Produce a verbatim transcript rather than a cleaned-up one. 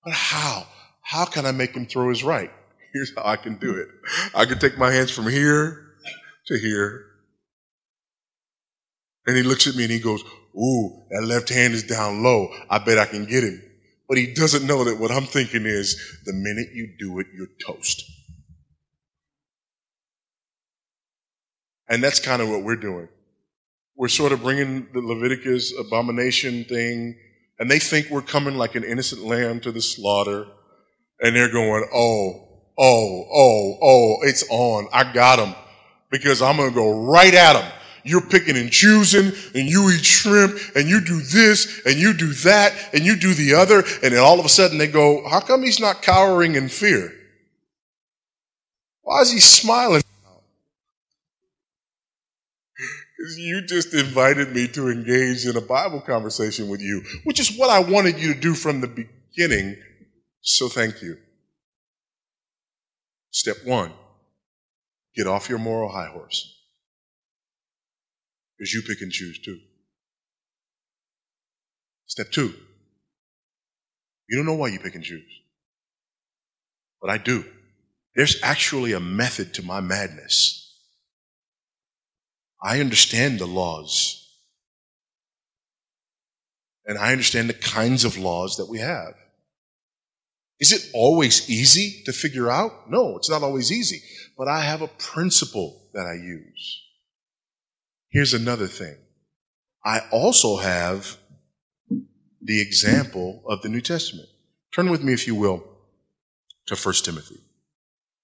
But how? How can I make him throw his right? Here's how I can do it. I can take my hands from here to here. And he looks at me and he goes, ooh, that left hand is down low. I bet I can get him. But he doesn't know that what I'm thinking is the minute you do it, you're toast. And that's kind of what we're doing. We're sort of bringing the Leviticus abomination thing, and they think we're coming like an innocent lamb to the slaughter. And they're going, oh, oh, oh, oh, it's on. I got him because I'm going to go right at him. You're picking and choosing, and you eat shrimp, and you do this, and you do that, and you do the other. And then all of a sudden they go, how come he's not cowering in fear? Why is he smiling? Because you just invited me to engage in a Bible conversation with you, which is what I wanted you to do from the beginning. So thank you. Step one, get off your moral high horse. Because you pick and choose too. Step two, you don't know why you pick and choose. But I do. There's actually a method to my madness. I understand the laws. And I understand the kinds of laws that we have. Is it always easy to figure out? No, it's not always easy. But I have a principle that I use. Here's another thing. I also have the example of the New Testament. Turn with me, if you will, to First Timothy.